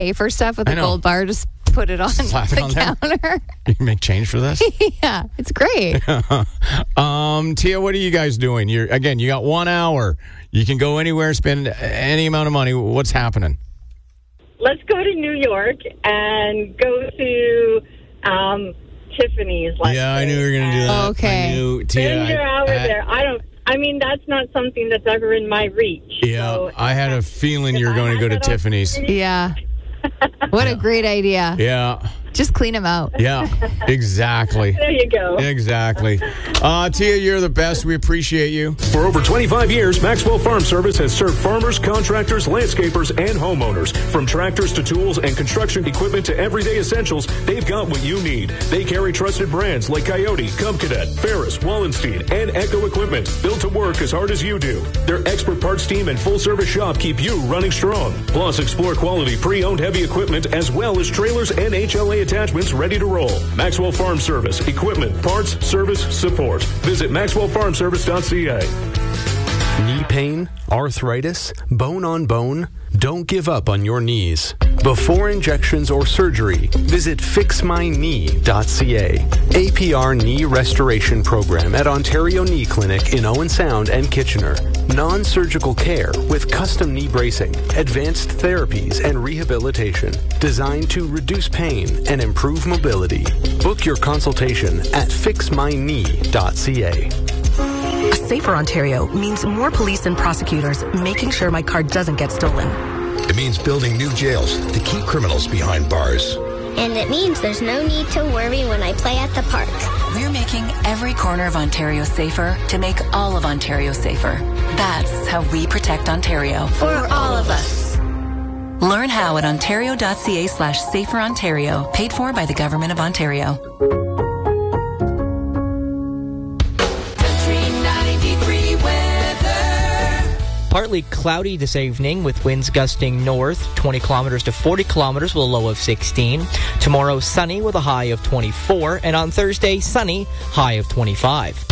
pay for stuff with a gold bar, just put it on the counter. You can make change for this? Yeah, it's great. Tia, what are you guys doing? You got 1 hour. You can go anywhere, spend any amount of money. What's happening? Let's go to New York and go to Tiffany's. I knew you were going to do that. Okay. I knew, Tia. Spend your hour there. That's not something that's ever in my reach. Yeah, so I had a feeling you were going to go to Tiffany's. Yeah. What a great idea. Yeah. Just clean them out. Yeah, exactly. There you go. Exactly. Tia, you're the best. We appreciate you. For over 25 years, Maxwell Farm Service has served farmers, contractors, landscapers, and homeowners. From tractors to tools and construction equipment to everyday essentials, they've got what you need. They carry trusted brands like Coyote, Cub Cadet, Ferris, Wallenstein, and Echo Equipment, built to work as hard as you do. Their expert parts team and full-service shop keep you running strong. Plus, explore quality pre-owned heavy equipment as well as trailers and HLA attachments ready to roll. Maxwell Farm Service. Equipment, parts, service, support. Visit MaxwellFarmService.ca. Knee pain, arthritis, bone on bone? Don't give up on your knees. Before injections or surgery, visit fixmyknee.ca. APR Knee Restoration Program at Ontario Knee Clinic in Owen Sound and Kitchener. Non-surgical care with custom knee bracing, advanced therapies, and rehabilitation designed to reduce pain and improve mobility. Book your consultation at fixmyknee.ca. A safer Ontario means more police and prosecutors making sure my car doesn't get stolen. It means building new jails to keep criminals behind bars. And it means there's no need to worry when I play at the park. We're making every corner of Ontario safer to make all of Ontario safer. That's how we protect Ontario. For all of us. Learn how at ontario.ca/saferontario. Paid for by the Government of Ontario. Partly cloudy this evening with winds gusting north 20 kilometers to 40 kilometers with a low of 16. Tomorrow sunny with a high of 24. And on Thursday sunny, high of 25.